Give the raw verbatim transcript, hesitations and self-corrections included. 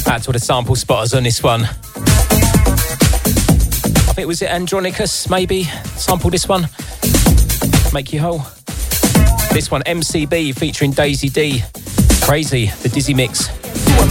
Out to all the sample spotters on this one. I think, was it Andronicus, maybe? Sample this one. Make you whole. This one, M C B, featuring Daisy D. Crazy, the Dizzy mix.